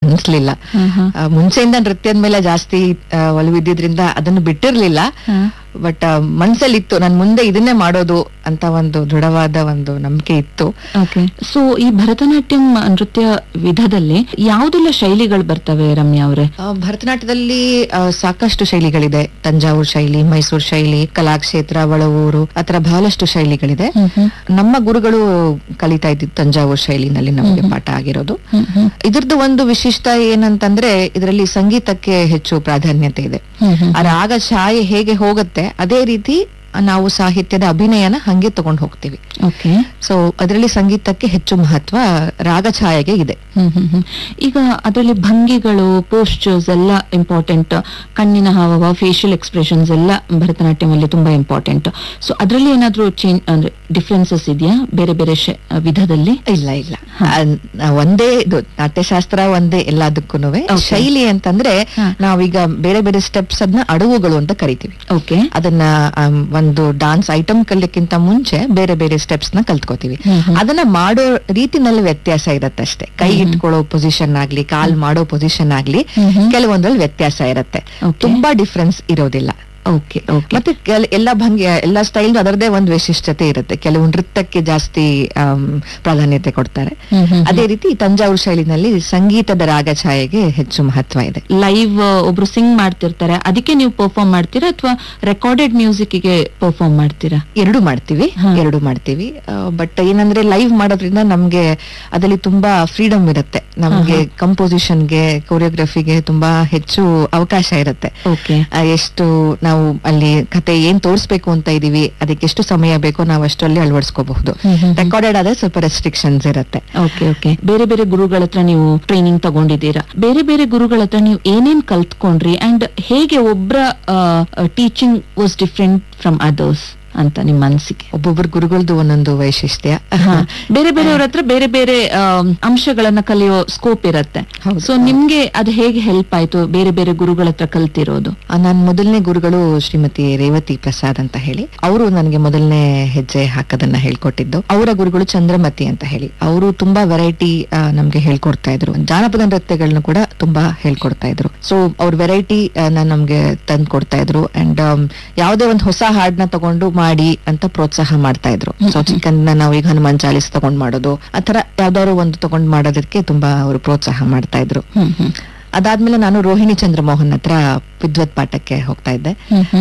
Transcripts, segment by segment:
ಅನ್ಸ್ಲಿಲ್ಲ. ಮುಂಚೆಯಿಂದ ನೃತ್ಯದ ಮೇಲೆ ಜಾಸ್ತಿ ಒಲವಿದ್ದಿದ್ರಿಂದ ಅದನ್ನು ಬಿಟ್ಟಿರ್ಲಿಲ್ಲ. ಬಟ್ ಮನ್ಸಲ್ಲಿತ್ತು ನಾನು ಮುಂದೆ ಇದನ್ನೇ ಮಾಡೋದು ಅಂತ ಒಂದು ದೃಢವಾದ ಒಂದು ನಂಬಿಕೆ ಇತ್ತು. ಸೊ ಈ ಭರತನಾಟ್ಯಂ ನೃತ್ಯ ವಿಧದಲ್ಲಿ ಯಾವುದೆಲ್ಲ ಶೈಲಿಗಳು ಬರ್ತವೆ ರಮ್ಯಾ ಅವರೇ? ಭರತನಾಟ್ಯದಲ್ಲಿ ಸಾಕಷ್ಟು ಶೈಲಿಗಳಿದೆ. ತಂಜಾವೂರು ಶೈಲಿ, ಮೈಸೂರು ಶೈಲಿ, ಕಲಾಕ್ಷೇತ್ರ, ಒಳವೂರು, ಆತರ ಬಹಳಷ್ಟು ಶೈಲಿಗಳಿದೆ. ನಮ್ಮ ಗುರುಗಳು ಕಲಿತಾ ಇದ್ದಿದ್ದು ತಂಜಾವೂರು ಶೈಲಿನಲ್ಲಿ ನಮಗೆ ಪಾಠ ಆಗಿರೋದು. ಇದ್ರದ್ದು ಒಂದು ವಿಶಿಷ್ಟ ಏನಂತಂದ್ರೆ ಇದರಲ್ಲಿ ಸಂಗೀತಕ್ಕೆ ಹೆಚ್ಚು ಪ್ರಾಧಾನ್ಯತೆ ಇದೆ. ಆ ರಾಗ ಛಾಯೆ ಹೇಗೆ ಹೋಗುತ್ತೆ ಅದೇ ರೀತಿ ನಾವು ಸಾಹಿತ್ಯದ ಅಭಿನಯನ ಹಂಗೆ ತಗೊಂಡು ಹೋಗ್ತೀವಿ. ಸೊ ಅದರಲ್ಲಿ ಸಂಗೀತಕ್ಕೆ ಹೆಚ್ಚು ಮಹತ್ವ ರಾಗ ಛಾಯೆಗೆ ಇದೆ. ಈಗ ಅದರಲ್ಲಿ ಭಂಗಿಗಳು, ಪೋಸ್ಚರ್ಸ್ ಎಲ್ಲ ಇಂಪಾರ್ಟೆಂಟ್. ಕಣ್ಣಿನ ಹಾವಭಾವ, ಫೇಶಿಯಲ್ ಎಕ್ಸ್ಪ್ರೆಷನ್ಸ್ ಎಲ್ಲ ಭರತನಾಟ್ಯಂ ಅಲ್ಲಿ ತುಂಬಾ ಇಂಪಾರ್ಟೆಂಟ್. ಸೊ ಅದರಲ್ಲಿ ಏನಾದ್ರೂ ಚೇಂಜ್ ಅಂದ್ರೆ ಡಿಫ್ರೆನ್ಸಸ್ ಇದೆಯಾ ಬೇರೆ ಬೇರೆ ವಿಧದಲ್ಲಿ? ಇಲ್ಲ, ಒಂದೇ ಇದು ನಾಟ್ಯಶಾಸ್ತ್ರ ಒಂದೇ ಎಲ್ಲದಕ್ಕೂ. ಶೈಲಿ ಅಂತಂದ್ರೆ ನಾವೀಗ ಬೇರೆ ಬೇರೆ ಸ್ಟೆಪ್ಸ್ ಅದನ್ನ ಅಡವುಗಳು ಅಂತ ಕರಿತೀವಿ. ಅದನ್ನ ಒಂದು ಡಾನ್ಸ್ ಐಟಮ್ ಕಲಿಯಕ್ಕಿಂತ ಮುಂಚೆ ಬೇರೆ ಬೇರೆ ಸ್ಟೆಪ್ಸ್ ನ ಕಲ್ತ್ಕೋತೀವಿ. ಅದನ್ನ ಮಾಡೋ ರೀತಿನಲ್ಲಿ ವ್ಯತ್ಯಾಸ ಇರತ್ತೆ ಅಷ್ಟೇ. ಕೈ ಇಟ್ಕೊಳ್ಳೋ ಪೊಸಿಷನ್ ಆಗ್ಲಿ, ಕಾಲ್ ಮಾಡೋ ಪೊಸಿಷನ್ ಆಗ್ಲಿ, ಕೆಲವೊಂದ್ರಲ್ಲಿ ವ್ಯತ್ಯಾಸ ಇರತ್ತೆ. ತುಂಬಾ ಡಿಫ್ರೆನ್ಸ್ ಇರೋದಿಲ್ಲ. ಮತ್ತೆ ಎಲ್ಲಾ ಭಂಗಿ, ಎಲ್ಲಾ ಸ್ಟೈಲ್ ಅದರದೇ ಒಂದು ವೈಶಿಷ್ಟ್ಯತೆ ಇರುತ್ತೆ. ಕೆಲವು ನೃತ್ಯಕ್ಕೆ ಜಾಸ್ತಿ ಪ್ರಾಧಾನ್ಯತೆ ಕೊಡ್ತಾರೆ. ಅದೇ ರೀತಿ ತಂಜಾವೂರು ಶೈಲಿನಲ್ಲಿ ಸಂಗೀತದ ರಾಗ ಛಾಯೆಗೆ ಹೆಚ್ಚು ಮಹತ್ವ ಇದೆ. ಲೈವ್ ಒಬ್ರು ಸಿಂಗ್ ಮಾಡ್ತಿರ್ತಾರೆ, ಅದಕ್ಕೆ ನೀವು ಪರ್ಫಾರ್ಮ್ ಮಾಡ್ತೀರಾ ಅಥವಾ ರೆಕಾರ್ಡೆಡ್ ಮ್ಯೂಸಿಕ್ ಗೆ ಪರ್ಫಾರ್ಮ್ ಮಾಡ್ತೀರಾ? ಎರಡು ಮಾಡ್ತೀವಿ. ಬಟ್ ಏನಂದ್ರೆ ಲೈವ್ ಮಾಡೋದ್ರಿಂದ ನಮ್ಗೆ ಅದರಲ್ಲಿ ತುಂಬಾ ಫ್ರೀಡಮ್ ಇರುತ್ತೆ. ನಮ್ಗೆ ಕಂಪೋಸಿಷನ್ಗೆ, ಕೊರಿಯೋಗ್ರಫಿಗೆ ತುಂಬಾ ಹೆಚ್ಚು ಅವಕಾಶ ಇರುತ್ತೆ. ಎಷ್ಟು ನಾವು ಅಲ್ಲಿ ಕತೆ ಏನ್ ತೋರಿಸ್ಬೇಕು ಅಂತ ಇದೀವಿ, ಅದಕ್ಕೆ ಎಷ್ಟು ಸಮಯ ಬೇಕೋ ನಾವು ಅಷ್ಟರಲ್ಲಿ ಅಳವಡಿಸ್ಕೋಬಹುದು. ರೆಕಾರ್ಡೆಡ್ ಆದ್ರೆ ಸ್ವಲ್ಪ ರೆಸ್ಟ್ರಿಕ್ಷನ್ಸ್ ಇರುತ್ತೆ. ಬೇರೆ ಬೇರೆ ಗುರುಗಳ ಹತ್ರ ನೀವು ಟ್ರೈನಿಂಗ್ ತಗೊಂಡಿದ್ದೀರಾ. ಬೇರೆ ಬೇರೆ ಗುರುಗಳ ಹತ್ರ ನೀವು ಏನೇನ್ ಕಲ್ತ್ಕೊಂಡ್ರಿ ಅಂಡ್ ಹೇಗೆ ಒಬ್ರ teaching was different from others ಅಂತ ನಿಮ್ಮ ಅನಿಸಿಕೆ? ಒಬ್ಬೊಬ್ಬರು ಗುರುಗಳದ್ದು ಒಂದೊಂದು ವೈಶಿಷ್ಟ್ಯ. ಬೇರೆ ಬೇರೆಯವ್ರ ಹತ್ರ ಬೇರೆ ಬೇರೆ ಅಂಶಗಳನ್ನ ಕಲಿಯೋ ಸ್ಕೋಪ್ ಇರತ್ತೆ. ಸೊ ನಿಮ್ಗೆ ಅದು ಹೇಗೆ ಹೆಲ್ಪ್ ಆಯ್ತು ಬೇರೆ ಬೇರೆ ಗುರುಗಳ ಹತ್ರ ಕಲ್ತಿರೋದು? ನನ್ನ ಮೊದಲನೇ ಗುರುಗಳು ಶ್ರೀಮತಿ ರೇವತಿ ಪ್ರಸಾದ್ ಅಂತ ಹೇಳಿ, ಅವರು ನನಗೆ ಮೊದಲನೇ ಹೆಜ್ಜೆ ಹಾಕೋದನ್ನ ಹೇಳ್ಕೊಟ್ಟಿದ್ದು. ಅವರ ಗುರುಗಳು ಚಂದ್ರಮತಿ ಅಂತ ಹೇಳಿ, ಅವರು ತುಂಬಾ ವೆರೈಟಿ ನಮ್ಗೆ ಹೇಳ್ಕೊಡ್ತಾ ಇದ್ರು. ಜಾನಪದ ನೃತ್ಯಗಳನ್ನ ಕೂಡ ತುಂಬಾ ಹೇಳ್ಕೊಡ್ತಾ ಇದ್ರು. ಸೊ ಅವ್ರ ವೆರೈಟಿ ನಮ್ಗೆ ತಂದು ಕೊಡ್ತಾ ಇದ್ರು. ಅಂಡ್ ಯಾವುದೇ ಒಂದು ಹೊಸ ಹಾಡ್ನ ತಗೊಂಡು ಮಾಡಿ ಅಂತ ಪ್ರೋತ್ಸಾಹ ಮಾಡ್ತಾ ಇದ್ರು. ಸೊ ಚಿಕನ್ ನಾವು ಈಗ ಹನುಮಾನ್ ಚಾಲೀಸ್ ತಗೊಂಡ್ ಮಾಡೋದು, ಆತರ ಯಾವ್ದಾದ್ರು ಒಂದು ತಗೊಂಡ್ ಮಾಡೋದಕ್ಕೆ ತುಂಬಾ ಅವರು ಪ್ರೋತ್ಸಾಹ ಮಾಡ್ತಾ ಇದ್ರು. ಅದಾದ್ಮೇಲೆ ನಾನು ರೋಹಿಣಿ ಚಂದ್ರಮೋಹನ್ ಹತ್ರ ವಿದ್ವತ್ ಪಾಠಕ್ಕೆ ಹೋಗ್ತಾ ಇದ್ದೆ.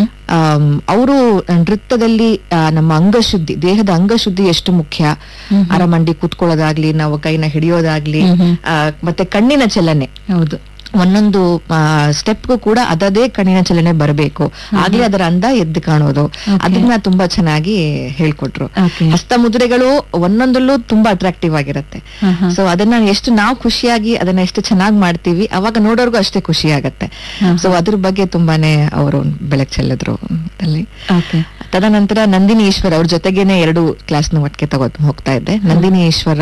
ಅವರು ನೃತ್ಯದಲ್ಲಿ ನಮ್ಮ ಅಂಗಶುದ್ಧಿ, ದೇಹದ ಅಂಗಶುದ್ಧಿ ಎಷ್ಟು ಮುಖ್ಯ, ಅರಮಂಡಿ ಕೂತ್ಕೊಳ್ಳೋದಾಗ್ಲಿ, ನಾವು ಕೈನ ಹಿಡಿಯೋದಾಗ್ಲಿ, ಮತ್ತೆ ಕಣ್ಣಿನ ಚಲನೆ, ಒಂದೊಂದು ಸ್ಟೆಪ್ಗೂ ಕೂಡ ಅದದೇ ಕಣ್ಣಿನ ಚಲನೆ ಬರಬೇಕು, ಆಗ್ಲೇ ಅದರ ಅಂದ ಎದ್ದು ಕಾಣೋದು, ಅದನ್ನ ತುಂಬಾ ಚೆನ್ನಾಗಿ ಹೇಳ್ಕೊಟ್ರು. ಹಸ್ತ ಮುದ್ರೆಗಳು ಒಂದೊಂದಲ್ಲೂ ತುಂಬಾ ಅಟ್ರಾಕ್ಟಿವ್ ಆಗಿರುತ್ತೆ. ಸೊ ಅದನ್ನ ಎಷ್ಟು ನಾವು ಖುಷಿಯಾಗಿ ಅದನ್ನ ಎಷ್ಟು ಚೆನ್ನಾಗಿ ಮಾಡ್ತೀವಿ, ಅವಾಗ ನೋಡೋರ್ಗು ಅಷ್ಟೇ ಖುಷಿ ಆಗತ್ತೆ. ಸೊ ಅದ್ರ ಬಗ್ಗೆ ತುಂಬಾನೇ ಅವರು ಬೆಳಕು ಚೆಲ್ಲಿದ್ರು ಅಲ್ಲಿ. ತದನಂತರ ನಂದಿನಿ ಈಶ್ವರ್ ಅವ್ರ ಜೊತೆಗೇನೆ 2 ಕ್ಲಾಸ್ನ ಒಟ್ಟಿಗೆ ಹೋಗ್ತಾ ಇದ್ದೆ. ನಂದಿನಿ ಈಶ್ವರ್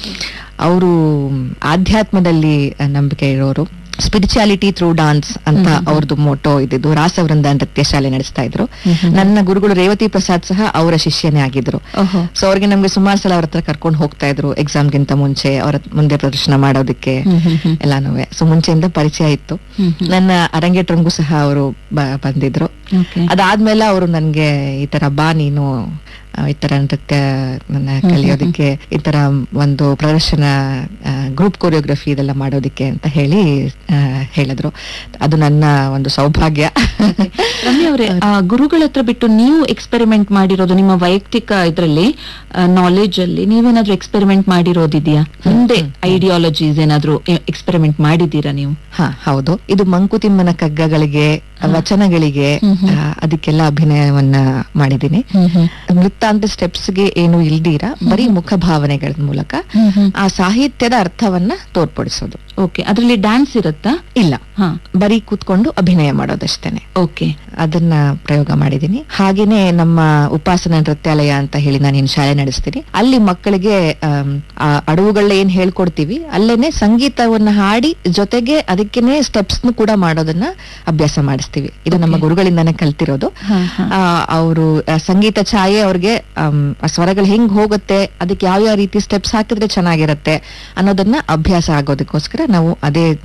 ಅವರು ಆಧ್ಯಾತ್ಮದಲ್ಲಿ ನಂಬಿಕೆ ಇರೋರು. ಸ್ಪಿರಿಚುಯಾಲಿಟಿ ಥ್ರೂ ಡಾನ್ಸ್ ಅಂತ ಅವ್ರದ್ದು ಮೋಟೋ ಇದ್ದಿದ್ದು. ರಾಸವೃಂದ ನೃತ್ಯ ಶಾಲೆ ನಡೆಸ್ತಾ ಇದ್ರು. ನನ್ನ ಗುರುಗಳು ರೇವತಿ ಪ್ರಸಾದ್ ಸಹ ಅವರ ಶಿಷ್ಯನೇ ಆಗಿದ್ರು. ಸೊ ಅವ್ರಿಗೆ ನಮ್ಗೆ ಸುಮಾರು ಸಲ ಅವ್ರ ಹತ್ರ ಕರ್ಕೊಂಡು ಹೋಗ್ತಾ ಇದ್ರು ಎಕ್ಸಾಮ್ಗಿಂತ ಮುಂಚೆ, ಅವರ ಮುಂದೆ ಪ್ರದರ್ಶನ ಮಾಡೋದಕ್ಕೆ ಎಲ್ಲಾನು. ಸೊ ಮುಂಚೆಯಿಂದ ಪರಿಚಯ ಇತ್ತು. ನನ್ನ ಅರಂಗೇಟ್ರಂಗೂ ಸಹ ಅವರು ಬಂದಿದ್ರು. ಅದಾದ್ಮೇಲೆ ಅವರು ನನ್ಗೆ ಈ ತರ ಬಾ ನೀನು ಈ ತರ ನೃತ್ಯ ಕಲಿಯೋದಿಕ್ಕೆ, ಈ ತರ ಒಂದು ಪ್ರದರ್ಶನ, ಗ್ರೂಪ್ ಕೊರಿಯೋಗ್ರಫಿ ಇದೆಲ್ಲ ಮಾಡೋದಿಕ್ಕೆ ಅಂತ ಹೇಳಿದ್ರು. ಅದು ನನ್ನ ಒಂದು ಸೌಭಾಗ್ಯ. ರಮ್ಯಾ ಅವರೇ, ಗುರುಗಳ ಹತ್ರ ಬಿಟ್ಟು ನೀವು ಎಕ್ಸ್ಪೆರಿಮೆಂಟ್ ಮಾಡಿರೋದು ನಿಮ್ಮ ವೈಯಕ್ತಿಕ ಇದ್ರಲ್ಲಿ ನಾಲೆಜ್ ಅಲ್ಲಿ ನೀವೇನಾದ್ರೂ ಎಕ್ಸ್ಪೆರಿಮೆಂಟ್ ಮಾಡಿರೋದಿದೆಯಾ? ಮುಂದೆ ಐಡಿಯಾಲಜೀಸ್ ಏನಾದ್ರೂ ಎಕ್ಸ್ಪೆರಿಮೆಂಟ್ ಮಾಡಿದ್ದೀರಾ ನೀವು? ಹೌದು. ಇದು ಮಂಕುತಿಮ್ಮನ ಕಗ್ಗಗಳಿಗೆ, ವಚನಗಳಿಗೆ, ಅದಕ್ಕೆಲ್ಲ ಅಭಿನಯವನ್ನ ಮಾಡಿದ್ದೀನಿ. ನೃತ್ಯ ಅಂತ ಸ್ಟೆಪ್ಸ್ಗೆ ಏನು ಇಲ್ದಿರ ಬರೀ ಮುಖ ಭಾವನೆಗಳ ಮೂಲಕ ಆ ಸಾಹಿತ್ಯದ ಅರ್ಥವನ್ನ ತೋರ್ಪಡಿಸೋದು. ಅದ್ರಲ್ಲಿ ಡ್ಯಾನ್ಸ್ ಇರುತ್ತಾ? ಇಲ್ಲ, ಬರೀ ಕೂತ್ಕೊಂಡು ಅಭಿನಯ ಮಾಡೋದಷ್ಟೇನೆ. ಅದನ್ನ ಪ್ರಯೋಗ ಮಾಡಿದೀನಿ. ಹಾಗೇನೆ ನಮ್ಮ ಉಪಾಸನಾ ನೃತ್ಯಾಲಯ ಅಂತ ಹೇಳಿ ನಾನು ಶಾಲೆ ನಡೆಸ್ತೀನಿ. ಅಲ್ಲಿ ಮಕ್ಕಳಿಗೆ ಅಡವುಗಳನ್ನ ಏನ್ ಹೇಳ್ಕೊಡ್ತೀವಿ ಅಲ್ಲೇನೆ ಸಂಗೀತವನ್ನ ಹಾಡಿ ಜೊತೆಗೆ ಅದಕ್ಕೇನೆ ಸ್ಟೆಪ್ಸ್ ಕೂಡ ಮಾಡೋದನ್ನ ಅಭ್ಯಾಸ ಮಾಡಿಸ್ತೀವಿ. ಇದು ನಮ್ಮ ಗುರುಗಳಿಂದಾನೇ ಕಲ್ತಿರೋದು. ಅವರು ಸಂಗೀತ ಛಾಯೆ ಅವ್ರಿಗೆ ಸ್ವರಗಳು ಹೆಂಗ್ ಹೋಗುತ್ತೆ, ಅದಕ್ಕೆ ಯಾವ ರೀತಿ ಸ್ಟೆಪ್ಸ್ ಹಾಕಿದ್ರೆ ಚೆನ್ನಾಗಿರತ್ತೆ ಅನ್ನೋದನ್ನ ಅಭ್ಯಾಸ ಆಗೋದಕ್ಕೋಸ್ಕರ ನಾವು ಅದೇ